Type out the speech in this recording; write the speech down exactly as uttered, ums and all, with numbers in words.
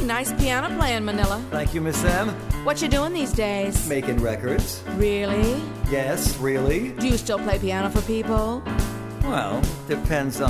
nice piano playing, Manila. Thank you, Miss M. What you doing these days? Making records. Really? Yes, really. Do you still play piano for people? Well, depends on